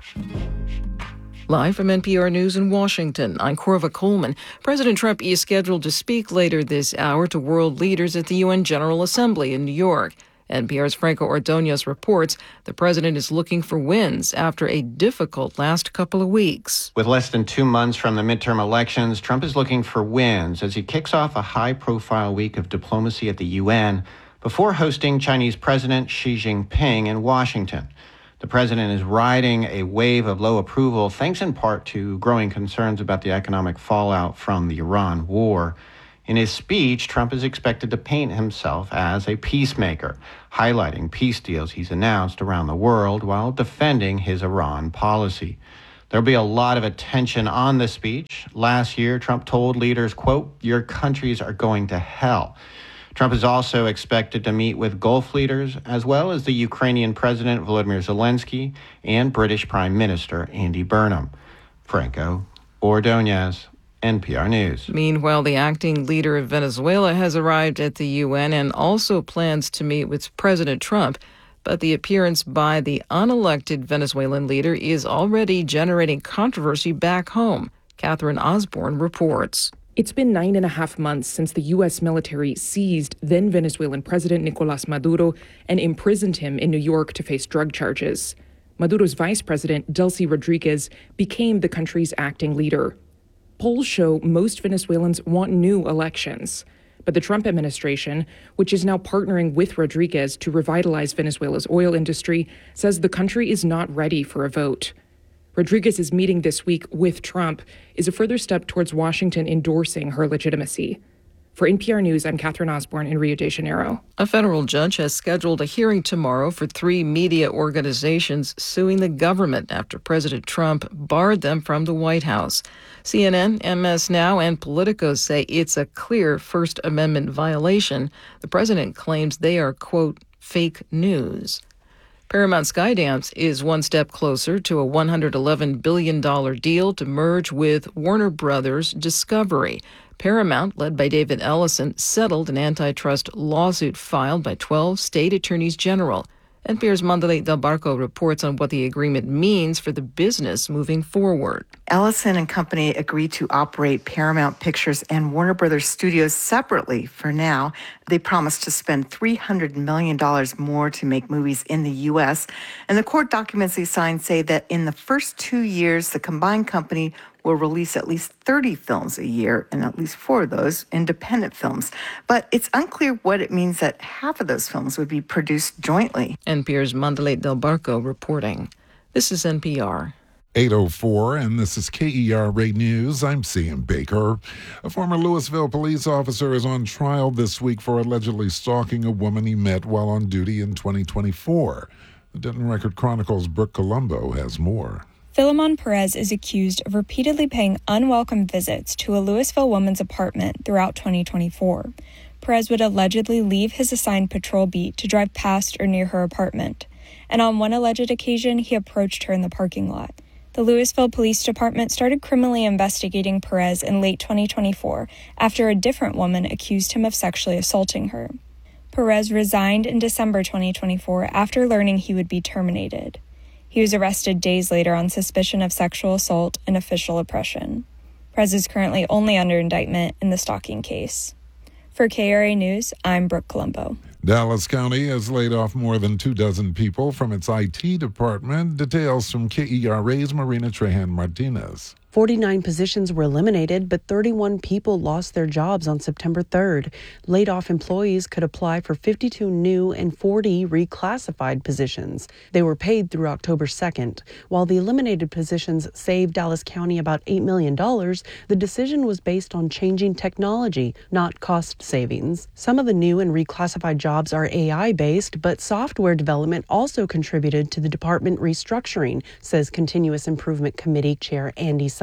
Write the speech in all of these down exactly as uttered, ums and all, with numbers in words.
Live from N P R News in Washington, I'm Corva Coleman. President Trump is scheduled to speak later this hour to world leaders at the U N General Assembly in New York. N P R's Franco Ordonez reports the president is looking for wins after a difficult last couple of weeks. With less than two months from the midterm elections, Trump is looking for wins as he kicks off a high-profile week of diplomacy at the U N before hosting Chinese President Xi Jinping in Washington. The president is riding a wave of low approval, thanks in part to growing concerns about the economic fallout from the Iran war. In his speech, Trump is expected to paint himself as a peacemaker, highlighting peace deals he's announced around the world while defending his Iran policy. There'll be a lot of attention on the speech. Last year, Trump told leaders, quote, "Your countries are going to hell." Trump is also expected to meet with Gulf leaders, as well as the Ukrainian President Volodymyr Zelensky and British Prime Minister Andy Burnham. Franco Ordonez, N P R News. Meanwhile, the acting leader of Venezuela has arrived at the U N and also plans to meet with President Trump. But the appearance by the unelected Venezuelan leader is already generating controversy back home. Catherine Osborne reports. It's been nine and a half months since the U S military seized then Venezuelan President Nicolás Maduro and imprisoned him in New York to face drug charges. Maduro's vice president, Delcy Rodriguez, became the country's acting leader. Polls show most Venezuelans want new elections. But the Trump administration, which is now partnering with Rodriguez to revitalize Venezuela's oil industry, says the country is not ready for a vote. Rodriguez's meeting this week with Trump is a further step towards Washington endorsing her legitimacy. For N P R News, I'm Catherine Osborne in Rio de Janeiro. A federal judge has scheduled a hearing tomorrow for three media organizations suing the government after President Trump barred them from the White House. C N N, M S Now, and Politico say it's a clear First Amendment violation. The president claims they are, quote, fake news. Paramount Skydance is one step closer to a one hundred eleven billion dollars deal to merge with Warner Brothers Discovery. Paramount, led by David Ellison, settled an antitrust lawsuit filed by twelve state attorneys general. N P R's Mandalay Del Barco reports on what the agreement means for the business moving forward. Ellison and Company agreed to operate Paramount Pictures and Warner Brothers Studios separately for now. They promised to spend three hundred million dollars more to make movies in the U S. And the court documents they signed say that in the first two years, the combined company will release at least thirty films a year, and at least four of those independent films. But it's unclear what it means that half of those films would be produced jointly. N P R's Mandalay Del Barco reporting. This is N P R. eight oh four, and this is K E R A News. I'm Sam Baker. A former Louisville police officer is on trial this week for allegedly stalking a woman he met while on duty in twenty twenty-four. The Denton Record Chronicles' Brooke Colombo has more. Philemon Perez is accused of repeatedly paying unwelcome visits to a Louisville woman's apartment throughout twenty twenty-four. Perez would allegedly leave his assigned patrol beat to drive past or near her apartment, and on one alleged occasion, he approached her in the parking lot. The Louisville Police Department started criminally investigating Perez in late twenty twenty-four after a different woman accused him of sexually assaulting her. Perez resigned in December twenty twenty-four after learning he would be terminated. He was arrested days later on suspicion of sexual assault and official oppression. Perez is currently only under indictment in the stalking case. For K R A News, I'm Brooke Colombo. Dallas County has laid off more than two dozen people from its I T department. Details from K E R A's Marina Trehan Martinez. forty-nine positions were eliminated, but thirty-one people lost their jobs on September third. Laid-off employees could apply for fifty-two new and forty reclassified positions. They were paid through October second. While the eliminated positions saved Dallas County about eight million dollars, the decision was based on changing technology, not cost savings. Some of the new and reclassified jobs are A I-based, but software development also contributed to the department restructuring, says Continuous Improvement Committee Chair Andy Sullivan.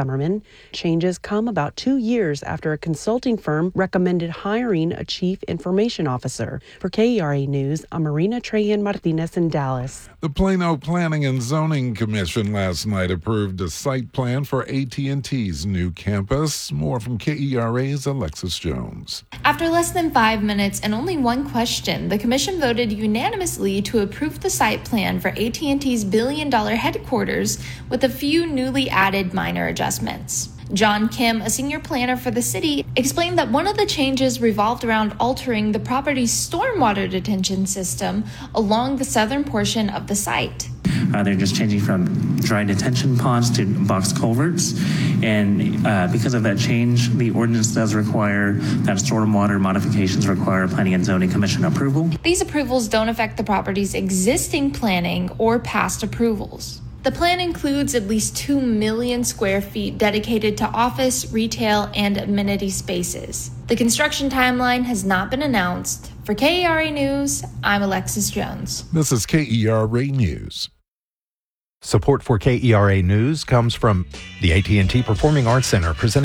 Summerman. Changes come about two years after a consulting firm recommended hiring a chief information officer. For K E R A News, I'm Marina Trajan Martinez in Dallas. The Plano Planning and Zoning Commission last night approved a site plan for A T and T's new campus. More from K E R A's Alexis Jones. After less than five minutes and only one question, the commission voted unanimously to approve the site plan for A T and T's billion-dollar headquarters with a few newly added minor adjustments. John Kim, a senior planner for the city, explained that one of the changes revolved around altering the property's stormwater detention system along the southern portion of the site. Uh, they're just changing from dry detention ponds to box culverts. And uh, because of that change, the ordinance does require that stormwater modifications require Planning and Zoning Commission approval. These approvals don't affect the property's existing planning or past approvals. The plan includes at least two million square feet dedicated to office, retail, and amenity spaces. The construction timeline has not been announced. For K E R A News, I'm Alexis Jones. This is K E R A News. Support for K E R A News comes from the A T and T Performing Arts Center, presenting